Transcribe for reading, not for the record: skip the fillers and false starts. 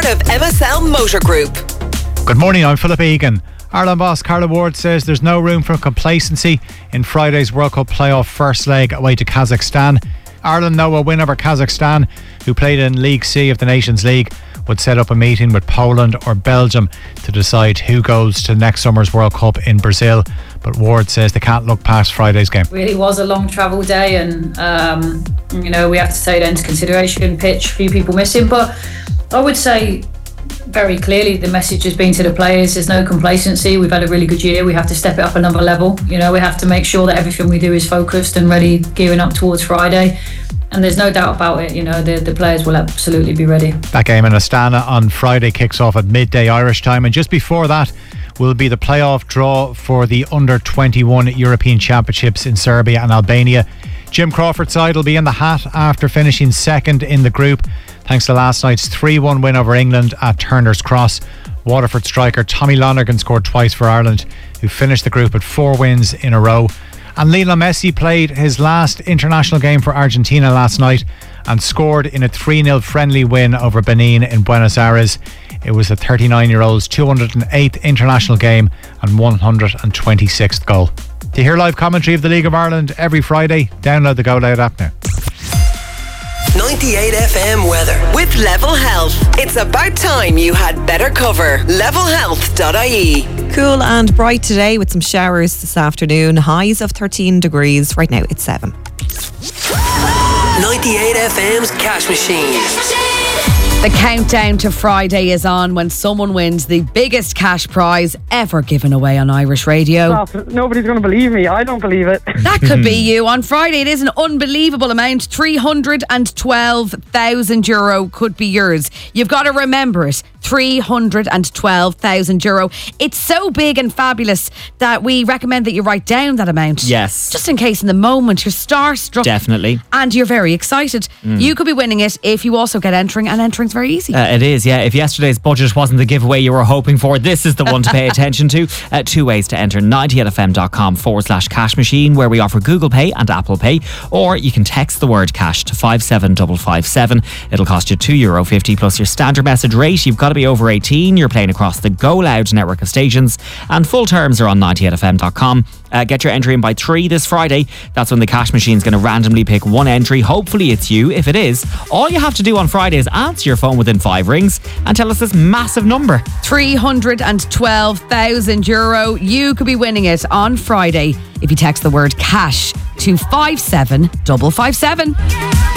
part of MSL Motor Group. Good morning, I'm Philip Egan. Ireland boss Carla Ward says there's no room for complacency in Friday's World Cup playoff first leg away to Kazakhstan. Ireland know a win over Kazakhstan, who played in League C of the Nations League, would set up a meeting with Poland or Belgium to decide who goes to next summer's World Cup in Brazil. But Ward says they can't look past Friday's game. Really was a long travel day, and we have to take that into consideration. Pitch, few people missing, but I would say very clearly the message has been to the players, there's no complacency. We've had a really good year. We have to step it up another level. We have to make sure that everything we do is focused and ready, gearing up towards Friday. And there's no doubt about it, the players will absolutely be ready. That game in Astana on Friday kicks off at midday Irish time, and just before that will be the playoff draw for the Under-21 European Championships in Serbia and Albania. Jim Crawford's side will be in the hat after finishing second in the group, thanks to last night's 3-1 win over England at Turner's Cross. Waterford striker Tommy Lonergan scored twice for Ireland, who finished the group with 4 wins in a row. And Lionel Messi played his last international game for Argentina last night and scored in a 3-0 friendly win over Benin in Buenos Aires. It was the 39-year-old's 208th international game and 126th goal. To hear live commentary of the League of Ireland every Friday, download the Go Loud app now. 98 FM weather with Level Health. It's about time you had better cover. Levelhealth.ie. Cool and bright today with some showers this afternoon. Highs of 13 degrees. Right now it's 7. 98 FM's Cash Machine. The countdown to Friday is on when someone wins the biggest cash prize ever given away on Irish radio. Stop. Nobody's going to believe me. I don't believe it. That could be you. On Friday, it is an unbelievable amount. €312,000 could be yours. You've got to remember it. €312,000. It's so big and fabulous that we recommend that you write down that amount. Yes. Just in case in the moment you're starstruck. Definitely. And you're very excited. You could be winning it if you also get entering, and entering's very easy. It is, yeah. If yesterday's budget wasn't the giveaway you were hoping for, this is the one to pay attention to. 2 ways to enter: 98fm.com/cash machine, where we offer Google Pay and Apple Pay, or you can text the word cash to 57557. It'll cost you €2.50 plus your standard message rate. You've got to be over 18. You're playing across the Go Loud network of stations, and full terms are on 98fm.com. Get your entry in by 3 this Friday. That's when the cash machine's going to randomly pick one entry. Hopefully it's you. If it is, all you have to do on Friday is answer your phone within 5 rings and tell us this massive number. €312,000. You could be winning it on Friday if you text the word cash to 57557.